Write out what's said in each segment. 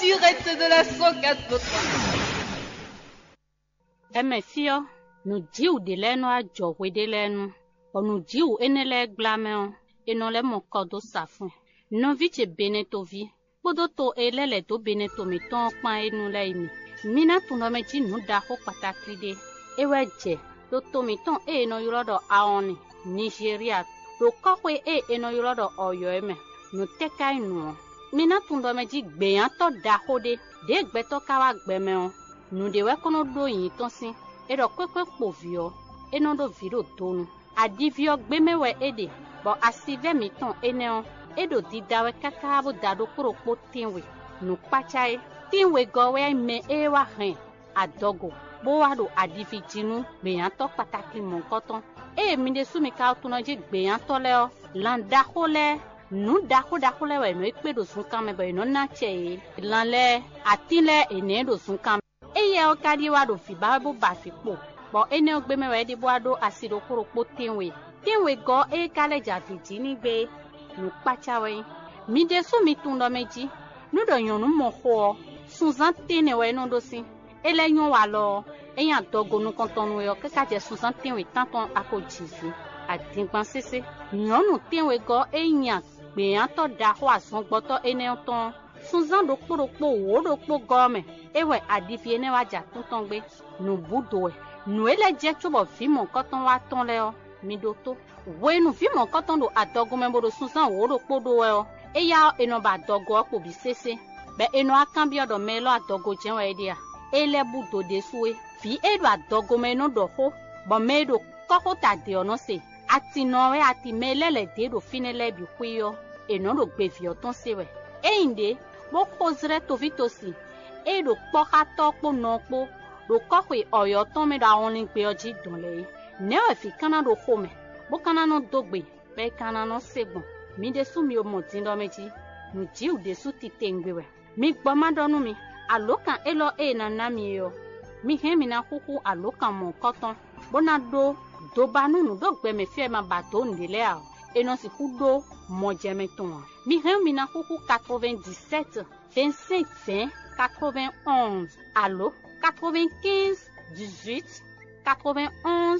Tirette de la 104. Fio, nous diou de l'eno a jowe de l'eno. On nous diou enele glameon, et non le mon cordo safin. Non vite benetovi. Podoto elele to beneto mi ton pan e nous la imi. Mina tuno me ji nu da ho patakride. Ewe je, do to mi ton e no yurodo aoni, Nigeria. Do kokwe e no yurodo oyo eme. Nu tekai nu. Mina tuno me ji gbeyan to da hode. De gbeto kawa gbemeon. Nu de we kono do yin ton sin. E do kwekwe povio. E no do viro tonu. Adivio gbemewe ede. Bo asive mi ton eneon. Edo di dawe kakabo dado kuro po tinwe. Nu pachae. Tinwe gowe me ewa hen. Adogo. Bo wado adifi jinu. Beyan to pataki mon koton. Mi de sumi ka otunoji beyan to leo. Lan dako le. Nu dako le we no ekpe do sun kame bo no na che. Lan le. Atin le ene do sun kame. Ye o kadi wado fi ba bo ba fi po. Bo ene o gbe me we di bo wado asido kuro po tinwe. Tinwe go kale jafi jini gbe. Nu pachawe mi de su mi tundo meji nu do yonu mo ho suzan tene we no do si ele yon wa lo eyan dogo nu kontonu yo ke ka je suzan tenwe tanton akojisi adingban sese yonu tenwe go eyan gbe an to da ho asun gboto ene ton suzan do poroppo wo do po gome ewe adifi ene wa ja tunton gbe nu budo nu ele je tubo fi mo koton wa ton le o mi do to wenu fi mo koton do adogo membo susan wo do podo we o eya eno ba dogo po bi sese be eno akan bi odo melo adogo jenwe dia ele budo de suwe fi edo adogo meno do ho bo medo koko ta de ono se ati no we ati melele de do finele bi kuyo eno do gbe fi oton se we einde bo kozre to vitosi edo poka to po no po do kokwe oyo ton me da only gbe oji don le ne we fi kana do ho me bo kana no dogbe be kana no segbon mi de su mi o mo tin do meji nu ji u de su ti tengbewe mi gbo ma donu mi alokan elo na mi yo mi he mi na kuku alokan mo koton bona do banu nu do gbe me fe ma ba to ndile a eno si ku do mo je me ton mi he mi na kuku 97 25 20 91 allo 95 18 91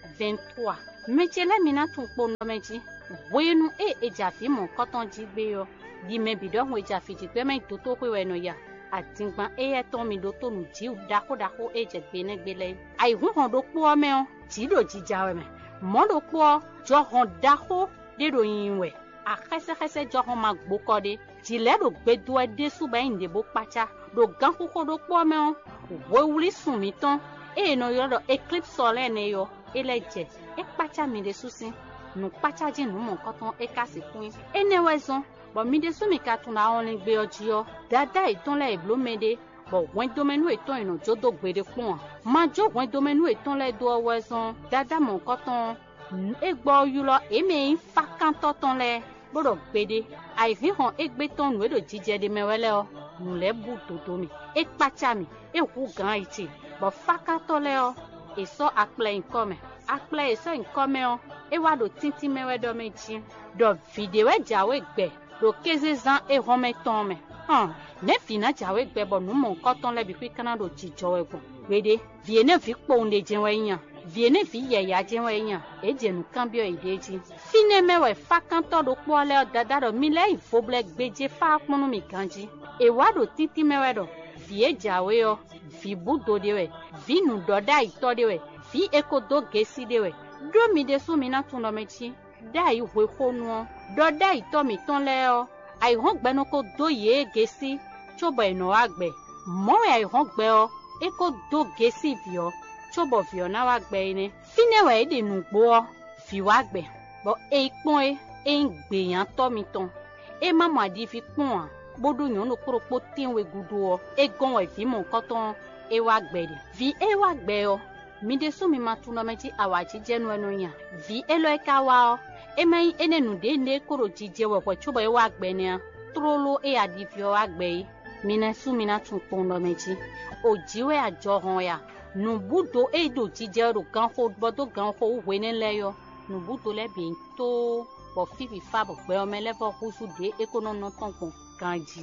23 Mechele mina tun po no meji wenu ejafi mo koton ji gbe yo di me bido ho ejafi ji gbe me to pe we no ya atingban ton mi do to nu ji dako eje gbe ne gbele ai hu hon do po me o ji do ji jawe me mo do po jo hon dako de do yin we akese jo hon ma gbo ko de ji le do gbe do de su ba inde bo pacha do gan ko do po me o wo wuli sun mi ton no yo do eclipse solaire ne yo eleje pacha mi de susin nu pacha ji nu mo koton kasi fun enewezon bo mi de su mi ka tun na only gbe oji yo dada iton le iblo mede bo wen domenu iton ino jodo gbede fun ma jo wen domenu iton le do owezon dada mo koton egbo yulo emi fa kan toton le bodo gbede ai fi hon egbe ton nu edo jije de mewele o nu le bu dodo mi pacha mi hu gan iti bo fa ka to le o eso aple nkome akple eso nkome o ewa do tinti mewe do meji do video jawe gbe do keze zan home ton me ne fina jawe gbe bo nu mo koton le bi kwi kana do jijo egun wede viene fi po nde jenwe yan viene fi yeya jenwe yan eje nu kan bi o ideji fine mewe fakan to do po le dada do mi le ifoble gbeje fa ponu mi kanji ewa do tinti mewe do vie jawe o vi budo dewe vi nu doda ito dewe fi ekodo gesi dewe do mi de su mi na tun do mechi dai hwe honu doda ito mi ton le o ai hon gbe no ko do ye gesi chobo eno agbe mo ai hon gbe o ekodo gesi vio chobo vio na wa gbe ni fine we de nu gbo fi wa gbe bo ipon ngbe yan to mi ton mama adi fi pon bodo yan no koropo tinwe gudu o gon we fi mo koton wa gbe vi wa gbe o mi de su mi matuno meji awaji jenu enu yan vi elo eka wa o emai enenu de ne koro jije we kwa chuba wa gbe ni trolo adivio wa gbe mi na su mi na tun pon lo meji ojiwe ajo hon ya nu budo edo jije ro gan ho bodo gan ho we ne le yo nu budo le bi to bo fifi fa bo gbe o me le bo kusu de ekono no ton pon kan ji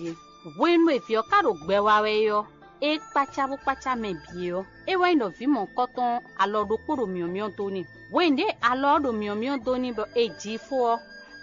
wenu evio karo gbewawe yo e kpacha me bio e wenu vi mon koton alo do kporo miomio doni wende alo do miomio doni bo e jifo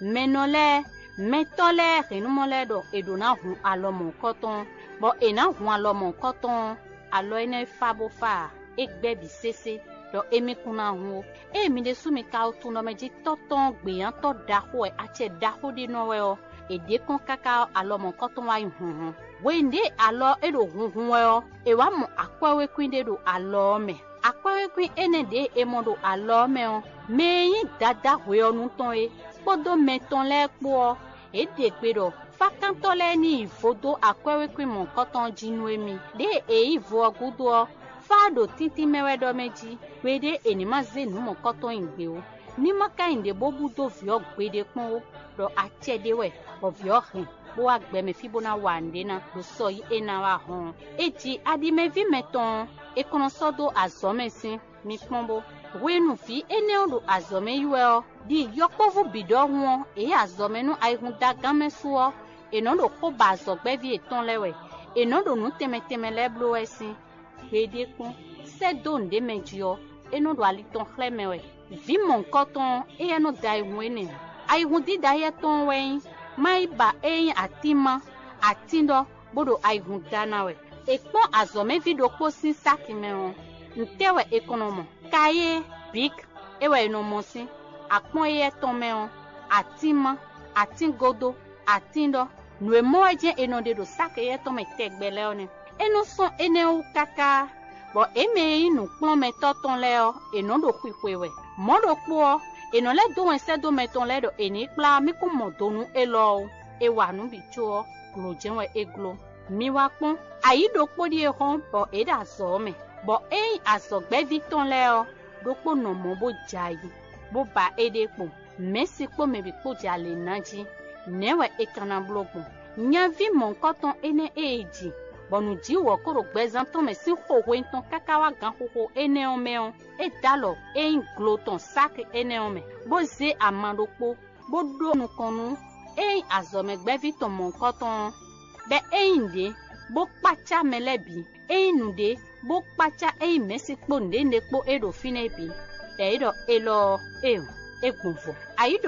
menole metole renumole do edona hu alo mon koton bo ena hu alo mon koton alo ene fabo fa e gbe bi sese do emi kuna hu e mi de sumi ka otu no meji toton gbeyan to daho e ache daho di no we o e de kon kaka alo mon koton wa hu wende alo edo hu o e wa mo akwawe kwinde do alo me akwawe kwin ene de emodo alo me o meyin dada we onu ton e podo meton le po e de pe do fakantole ni ifodo akwawe kwin mon koton jinu emi de e ivo ogudo fado titi mewedo meji wede enima zenu mon koton ingbe o ni maka inde bobudo vio gbede pon do achedewe o vio hin bo agbe me fibona wande na do so yi ena wa hon eji adime vi meton e kono sodo azomesin mi pombo wenu fi ene odo azome yuo di yopovu bido won e azome nu aihun dagame suo e no do ko ba azogbe vi eton lewe e no do nu temeteme leblo esin gbede kun se donde mejio e no do aliton khlemewe vi mon koton e no dai wene aihun di dai ton wen mai ba eyin atima atindo bodo aihun danawe ekpon azome video posin sakimeo ntewe ekonomo kaye big ewe no mosin akpon ye tomeo atima atingodo atindo nwe moje enode do sakaye tome tegbele one eno son ene kaka bo eme inu klon metoton leo enodo kwikwewe modo po eno le do ense do meton le do eni kla mi ko modonu elo e wa nu bicho glo jenwe eglo mi wa pon ayido podi e hon bo e da so me bo e asogbe viton le o do po no mo bo jayi bo ba ede po mesi po me bi po jale naji newe e kana blogo nya vi mon koton ene eji bonu ji wo koro gbezan ton me si hoho enton kakawa gan hoho ene o meon e dalo e ingloton sak ene o me bo ze amadopo bo do nu konu e azome gbevi ton mon koton be e inde bo pacha melebi e inude bo pacha e mesi po nde po edo finebi e do elo e egunfo ayido